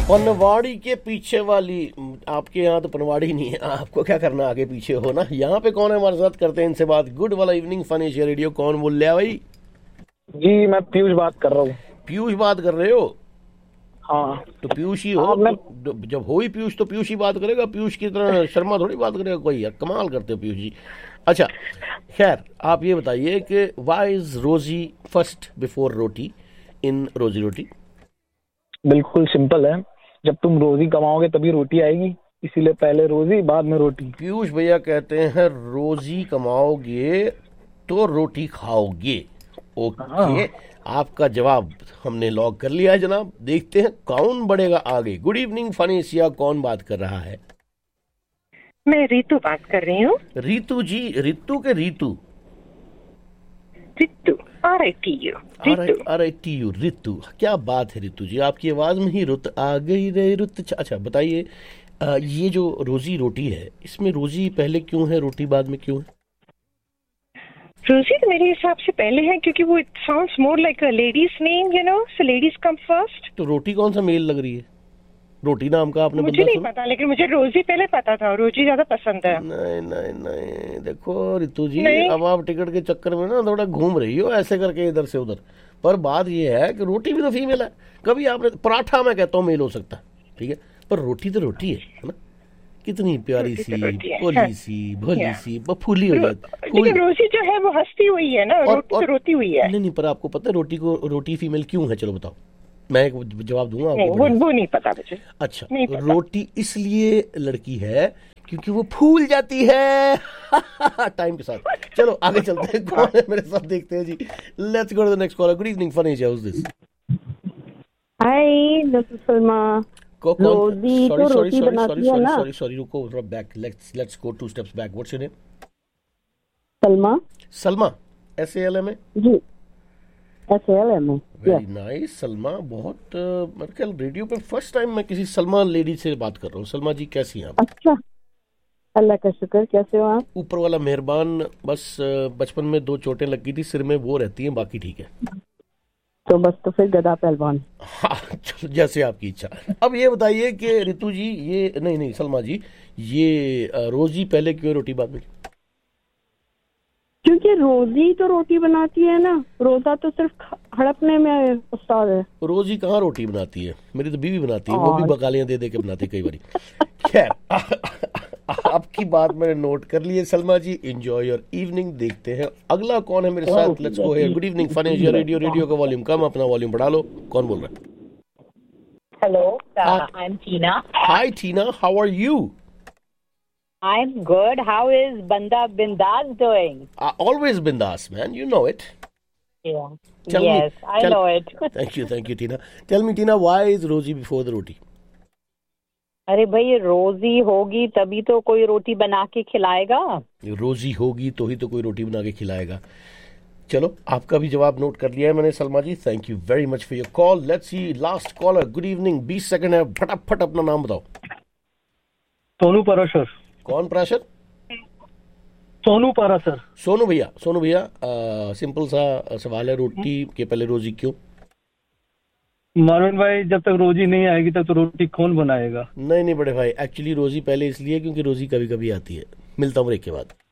पनवाड़ी के पीछे वाली, आपके यहाँ तो पनवाड़ी नहीं है, आपको क्या करना आगे पीछे हो ना। यहाँ पे कौन है हमारे साथ, करते हैं इनसे बात। गुड वाला इवनिंग फन एशिया रेडियो, कौन बोल रहा है भाई? जी मैं पीयूष बात कर रहा हूँ। पीयूष बात कर रहे हो? हाँ तो पीयूष ही हो। तो जब हो ही पीयूष तो पीयूष ही बात करेगा, पीयूष की तरह शर्मा थोड़ी बात करेगा कोई। यार कमाल करते हो पीयूष जी। अच्छा खैर, आप ये बताइए कि व्हाई इज रोजी फर्स्ट बिफोर रोटी इन रोजी रोटी? बिल्कुल सिंपल है, जब तुम रोजी कमाओगे तभी रोटी आएगी, इसीलिए पहले रोजी बाद में रोटी। पीयूष भैया कहते हैं रोजी कमाओगे तो रोटी खाओगे। ओके, आपका जवाब हमने लॉक कर लिया है जनाब। देखते हैं कौन बढ़ेगा आगे। गुड इवनिंग फन एशिया, कौन बात कर रहा है? मैं रीतू बात कर रही हूँ। रीतू जी, रीतू के रीतू? रीतू, RITU। RITU, रीतू। क्या बात है रीतू जी, आपकी आवाज में ही रुत आ गई रे रुत। अच्छा बताइए, ये जो रोजी रोटी है, इसमें रोजी पहले क्यों है, रोटी बाद में क्यों है? रोजी तो मेरे हिसाब से पहले है क्योंकि वो it sounds more like a ladies name, you know, so ladies come first. तो रोटी कौन सा मेल लग रही है? रोटी नाम का आपने मुझे नहीं पता, लेकिन मुझे रोजी पहले पता था, रोजी ज्यादा पसंद है। नहीं देखो रितु जी, अब आप टिकट के चक्कर में ना थोड़ा घूम रही हो ऐसे करके इधर से उधर। पर बात ये है कि रोटी भी तो फीमेल है। कभी आपने पराठा, मैं कहता हूँ मेल हो सकता है, ठीक है, पर रोटी तो रोटी है ना। कितनी प्यारी सी भोली सी भोली सी फूली हो जाती। लेकिन रोजी जो है वो हंसती हुई है ना, रोटी तो रोती हुई है। नहीं, पर आपको पता है रोटी को रोटी फीमेल क्यों है? चलो बताओ, मैं एक जवाब दूंगा आपको। वो नहीं पता मुझे। अच्छा, रोटी इसलिए लड़की है क्योंकि वो फूल जाती है टाइम के साथ। चलो आगे चलते हैं, कौन है मेरे साथ, देखते हैं जी। Let's go to the next collar. Good evening fun Asia, how is this? Hi, this is Salma. रोजी तो रोटी बनाती है ना। सॉरी रुको, थोड़ा back, let's go 2 steps back. What's your name? Salma. Salma, SALMA? Ji, SALMA। Very nice Salma. बहुत मेरे ख्याल रेडियो पे फर्स्ट टाइम मैं किसी सलमा लेडी से बात कर रहा हूँ। सलमा जी कैसी हैं आप? अच्छा, अल्लाह का शुक्र, कैसे हो आप? ऊपर वाला मेहरबान। बस बचपन में 2 चोटें लगी थी सिर में, वो रहती हैं, बाकी ठीक है। तो बस तो फिर गदा पहलवान। हाँ चलो, जैसे आपकी इच्छा। अब ये बताइए कि रितु जी, ये नहीं सलमा जी, ये रोजी पहले क्यों रोटी बाद में? क्योंकि रोजी तो रोटी बनाती है ना, रोजा तो सिर्फ हड़पने में उस्ताद है। रोजी कहाँ रोटी बनाती है? मेरी तो बीवी बनाती है, वो भी बकालियां दे के बनाती है कई बारी। खैर आपकी बात मैंने नोट कर ली है सलमा जी। Enjoy your evening. देखते हैं अगला कौन है मेरे साथ। Let's go here. Good evening fun Asia radio. Radio का वॉल्यूम कम, अपना वॉल्यूम बढ़ा लो। कौन बोल रहा है? Hello, I am Tina. Hi Tina, how are you? I'm good. How is Banda Bindas doing? Always bindas, man. You know it. Yeah. Yes, I know it. Thank you, Tina. Tell me, Tina, why is Rosie before the roti? अरे भाई, रोजी होगी तभी तो कोई रोटी बना के खिलाएगा। रोजी होगी तो ही तो कोई रोटी बना के खिलाएगा। चलो, आपका भी जवाब नोट कर लिया है मैंने सलमा जी। Thank you very much for your call. Let's see last caller. Good evening, 20 second है, फटाफट अपना नाम बताओ। सोनू पराशर। कौन पराशर? सोनू पराशर। सोनू भैया, सिंपल सा सवाल है, रोटी के पहले रोजी क्यों? मारून भाई, जब तक रोजी नहीं आएगी तब तो रोटी कौन बनाएगा? नहीं बड़े भाई, एक्चुअली रोजी पहले इसलिए क्योंकि रोजी कभी कभी आती है। मिलता हूँ ब्रेक के बाद।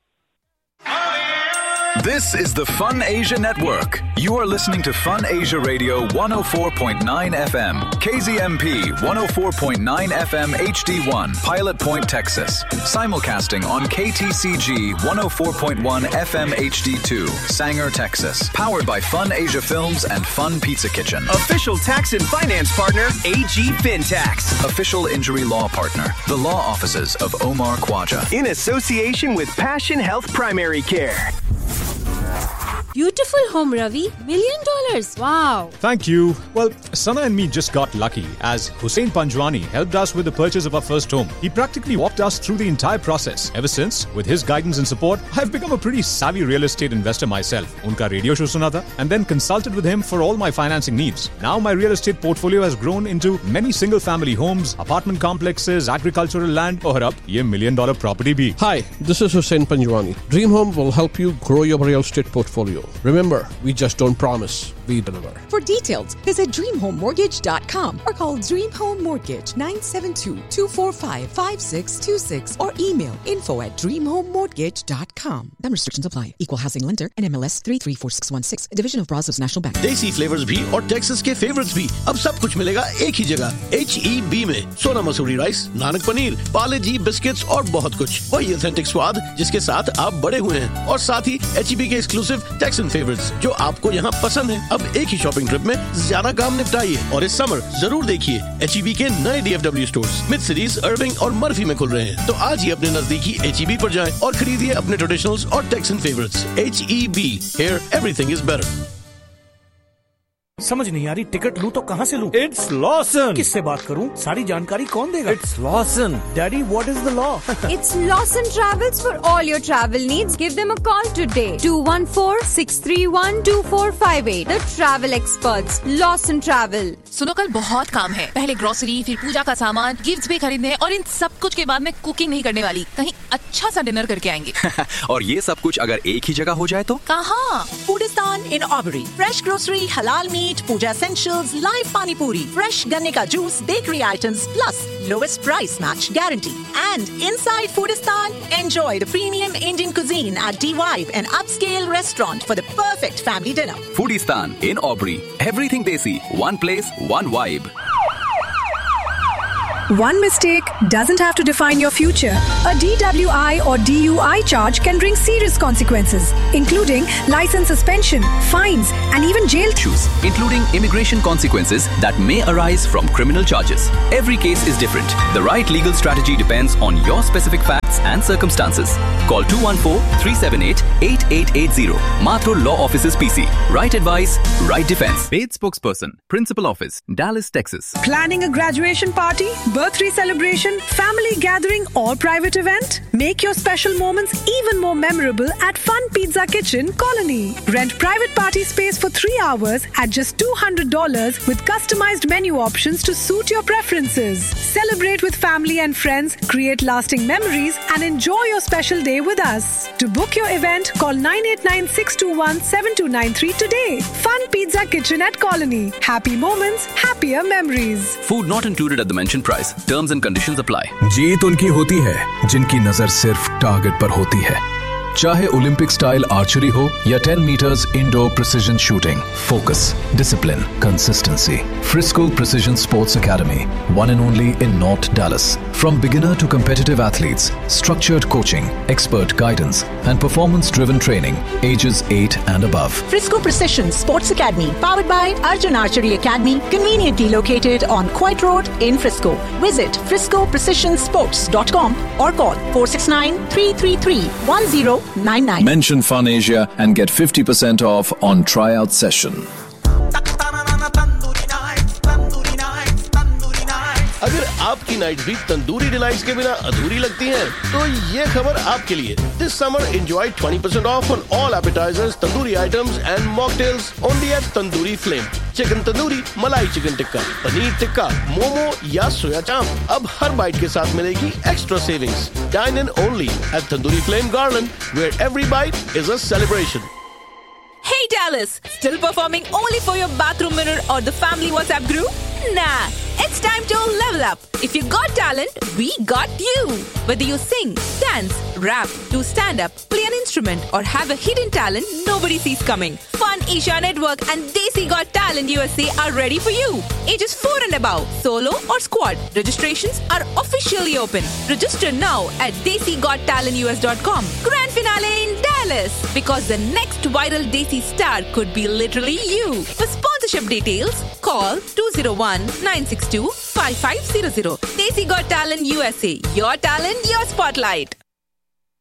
This is the Fun Asia Network. You are listening to Fun Asia Radio 104.9 FM, KZMP 104.9 FM HD1, Pilot Point, Texas. Simulcasting on KTCG 104.1 FM HD2, Sanger, Texas. Powered by Fun Asia Films and Fun Pizza Kitchen. Official tax and finance partner, AG FinTax. Official injury law partner, the law offices of Omar Khwaja. In association with Passion Health Primary Care. Beautiful home, Ravi. $1 million. Wow. Thank you. Well, Sana and me just got lucky as Hussein Panjwani helped us with the purchase of our first home. He practically walked us through the entire process. Ever since, with his guidance and support, I've become a pretty savvy real estate investor myself. Unka radio show suna tha and then consulted with him for all my financing needs. Now my real estate portfolio has grown into many single family homes, apartment complexes, agricultural land, aur ab ye $1 million property bhi. Hi, this is Hussein Panjwani. Dream Home will help you grow your real estate portfolio. Remember, we just don't promise. we deliver. For details, visit dreamhomemortgage.com or call Dream Home Mortgage 972-245-5626 or email info@dreamhomemortgage.com. Then restrictions apply. Equal housing lender and MLS 334616, a division of Brazos National Bank. देसी flavours भी और Texas के favourites भी अब सब कुछ मिलेगा एक ही जगह HEB में। सोना मसूरी राइस, नानक पनीर, पाले जी बिस्किट्स और बहुत कुछ। वही ऑथेंटिक स्वाद जिसके साथ आप बड़े हुए हैं और साथ ही HEB के एक्सक्लूसिव टेक्सन फेवरेट्स जो आपको यहाँ पसंद है। अब एक ही शॉपिंग ट्रिप में ज्यादा काम निपटाइए और इस समर जरूर देखिए HEB के नए DFW स्टोर्स मिड सिटीज, अर्विंग और मर्फी में खुल रहे हैं। तो आज ही अपने नजदीकी HEB पर जाएं और खरीदिए अपने ट्रेडिशनल्स और taxon favourites. HEB, here everything is better. समझ नहीं आ रही, टिकट लूं तो कहाँ से लूं? It's Lawson. किससे बात करूं? सारी जानकारी कौन देगा? It's Lawson. Daddy, what is the law? It's Lawson Travels for all your travel needs. Give them a call today. 214-631-2458. The travel experts. Lawson Travel. सुनो, कल बहुत काम है। पहले ग्रोसरी, फिर पूजा का सामान, गिफ्ट्स भी खरीदने और इन सब कुछ के बाद मैं कुकिंग नहीं करने वाली। कहीं अच्छा सा डिनर करके आएंगे। और ये सब कुछ अगर एक ही जगह हो जाए तो? कहाँ? फूडिस्तान इन ऑबरी। फ्रेश ग्रोसरी, हलाल मीट, पूजा एसेंशियल्स, लाइव पानी पूरी, फ्रेश गन्ने का juice, bakery items, plus lowest price match guarantee. And inside Foodistan, enjoy the premium Indian cuisine at D-Vibe, an upscale restaurant for the perfect family dinner. Foodistan in Aubrey. Everything Desi. One place, one vibe. One mistake doesn't have to define your future. A DWI or DUI charge can bring serious consequences, including license suspension, fines, and even jail. Issues, including immigration consequences that may arise from criminal charges. Every case is different. The right legal strategy depends on your specific facts and circumstances. Call 214-378-8880. Mathur Law Offices PC. Right advice, right defense. Paid spokesperson, Principal Office, Dallas, Texas. Planning a graduation party, birthday celebration, family gathering, or private event? Make your special moments even more memorable at Fun Pizza Kitchen, Colony. Rent private party space for 3 hours at just $200 with customized menu options to suit your preferences. Celebrate with family and friends, create lasting memories, and enjoy your special day with us. To book your event, call 989-621-7293 today. Fun Pizza Kitchen at Colony. Happy moments, happier memories. Food not included at the mentioned price. Terms and conditions apply. जीत उनकी होती है जिनकी नजर सिर्फ target पर होती है। चाहे ओलंपिक स्टाइल आर्चरी हो या 10 meters indoor precision shooting, focus, discipline, consistency. Frisco Precision Sports Academy, one and only in North Dallas. From beginner to competitive athletes, structured coaching, expert guidance, and performance-driven training, ages 8 and above. Frisco Precision Sports Academy, powered by Arjun Archery Academy, conveniently located on Coit Road in Frisco. Visit friscoprecisionsports.com or call 469-333-1099. Mention Fun Asia and get 50% off on tryout session. अगर आपकी night भी tandoori delights के बिना अधूरी लगती हैं, तो ये खबर आपके लिए। This summer enjoy 20% off on all appetizers, tandoori items and mocktails only at Tandoori Flame. Chicken tandoori, मलाई चिकन टिक्का, पनीर टिक्का, मोमो या सोया चाप, अब हर बाइट के साथ मिलेगी extra savings. Dine in only at Tandoori Flame Garland, where every bite is a celebration. Hey Dallas, still performing only for your bathroom mirror or the family WhatsApp group? Nah, it's time to level up. If you got talent, we got you. Whether you sing, dance, rap, do stand-up, play an instrument, or have a hidden talent nobody sees coming, Fun Asia Network and Desi Got Talent USA are ready for you. Ages 4 and above, solo or squad. Registrations are officially open. Register now at DesiGotTalentUS.com. Grand finale in Dallas, because the next viral Desi star could be literally you. For sponsorship details, call 201-962-5500. Desi Got Talent USA. Your talent, your spotlight.